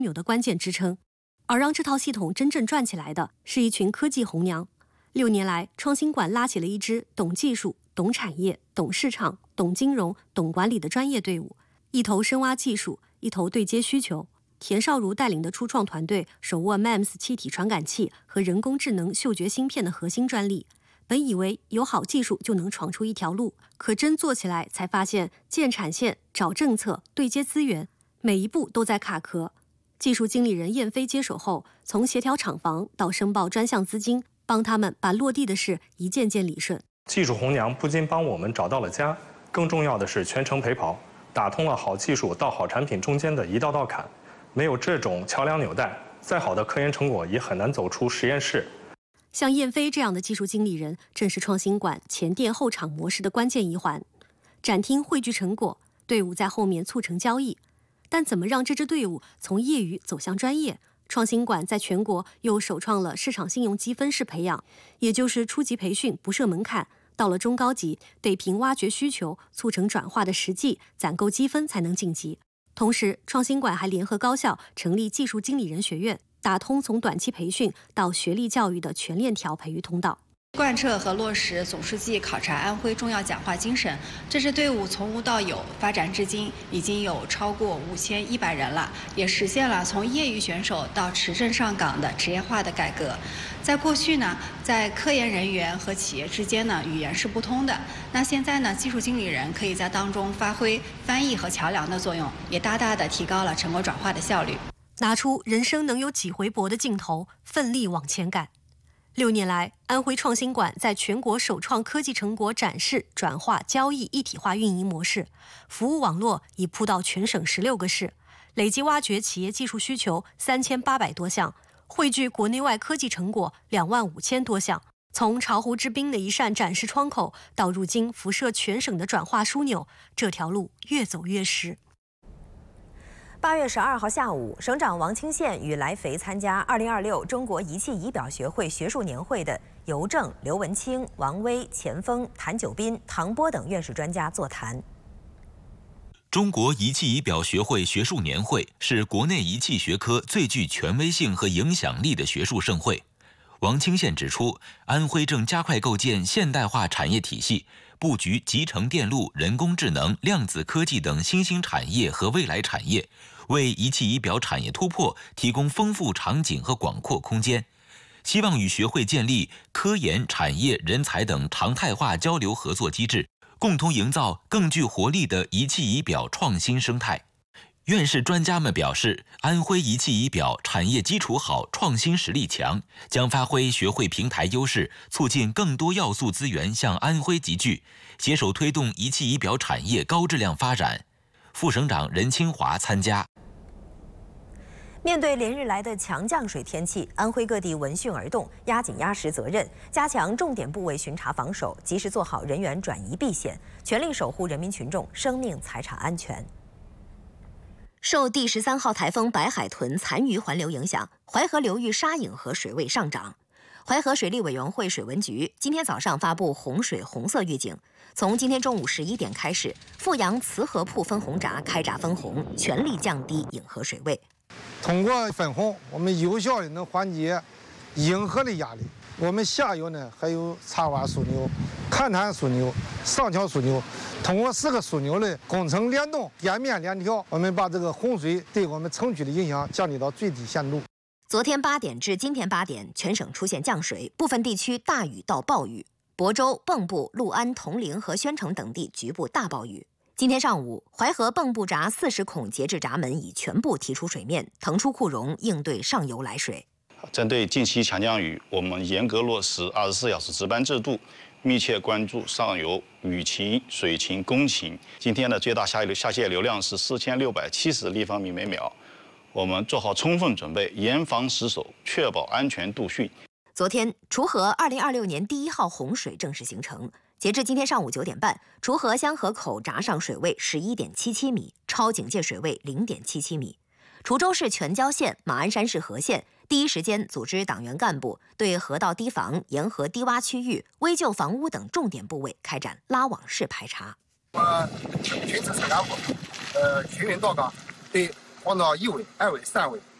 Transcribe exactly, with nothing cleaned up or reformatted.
有的关键支撑。而让这套系统真正转起来的是一群科技红娘。六年来，创新馆拉起了一支懂技术、懂产业、懂市场、懂金融、懂管理的专业队伍，一头深挖技术，一头对接需求。田少如带领的初创团队手握 M E M S 气体传感器和人工智能嗅觉芯片的核心专利。本以为有好技术就能闯出一条路，可真做起来才发现建产线、找政策、对接资源，每一步都在卡壳。技术经理人燕飞接手后，从协调厂房到申报专项资金，帮他们把落地的事一件件理顺。 技术红娘不仅帮我们找到了家，更重要的是全程陪跑，打通了好技术到好产品中间的一道道坎。没有这种桥梁纽带，再好的科研成果也很难走出实验室。 像燕飞这样的技术经理人，正是创新馆前店后厂模式的关键一环。展厅汇聚成果，队伍在后面促成交易。但怎么让这支队伍从业余走向专业？创新馆在全国又首创了市场信用积分式培养，也就是初级培训不设门槛，到了中高级得凭挖掘需求、促成转化的实际，攒够积分才能晋级。同时，创新馆还联合高校成立技术经理人学院，打通从短期培训到学历教育的全链条培育通道。 贯彻和落实总书记考察安徽重要讲话精神，这支队伍从无到有，发展至今已经有超过五千一百人了，也实现了从业余选手到持证上岗的职业化的改革。在过去呢，在科研人员和企业之间呢，语言是不通的。那现在呢，技术经理人可以在当中发挥翻译和桥梁的作用，也大大的提高了成果转化的效率。 拿出人生能有几回搏的劲头，奋力往前赶。六年来，安徽创新馆在全国首创科技成果展示、转化、交易一体化运营模式，服务网络已铺到全省十六个市，累计挖掘企业技术需求三千八百多项，汇聚国内外科技成果两万五千多项。从巢湖之滨的一扇展示窗口，到如今辐射全省的转化枢纽，这条路越走越实。 八月十二号下午，省长王清县与来肥参加二零二六中国仪器仪表学会学术年会的尤正、刘文清、王威、钱锋、谭九斌、唐波等院士专家座谈。 中国仪器仪表学会学术年会是国内仪器学科最具权威性和影响力的学术盛会。王清县指出，安徽正加快构建现代化产业体系，布局集成电路、人工智能、量子科技等新兴产业和未来产业，为仪器仪表产业突破提供丰富场景和广阔空间。希望与学会建立科研、产业、人才等常态化交流合作机制，共同营造更具活力的仪器仪表创新生态。院士专家们表示，安徽仪器仪表产业基础好，创新实力强，将发挥学会平台优势，促进更多要素资源向安徽集聚，携手推动仪器仪表产业高质量发展。副省长任清华参加。 面对连日来的强降水天气，安徽各地闻讯而动，压紧压实责任，加强重点部位巡查防守，及时做好人员转移避险，全力守护人民群众生命财产安全。受第十三号台风白海豚残余环流影响，淮河流域沙引河水位上涨。淮河水利委员会水文局今天早上发布洪水红色预警，从今天中午十一点开始，阜阳慈河铺分洪闸开闸分洪，全力降低引河水位。 通过分洪，我们有效的能缓解引河的压力。我们下游呢还有插洼枢纽、勘探枢纽、上桥枢纽，通过四个枢纽的工程联动、点面联调，我们把这个洪水对我们城区的影响降低到最低限度。 昨天八点至今天八点，全省出现降水，部分地区大雨到暴雨，亳州、蚌埠、六安、铜陵和宣城等地局部大暴雨。今天上午，淮河蚌埠闸四十孔节制闸门已全部提出水面，腾出库容，应对上游来水。 针对近期强降雨，我们严格落实二十四小时值班制度，密切关注上游雨情、水情、工情。今天的最大下流下泄流量是四千六百七十立方米每秒，我们做好充分准备，严防死守，确保安全度汛。 昨天，滁河二零二六年第一号洪水正式形成。截至今天上午九点半，滁河香河口闸上水位十一点七七米，超警戒水位零点七七米。滁州市全椒县、马鞍山市和县第一时间组织党员干部对河道堤防、沿河低洼区域、危旧房屋等重点部位开展拉网式排查。 我们巡视采查部，呃，巡员到岗，对放到一尾、二尾、三尾。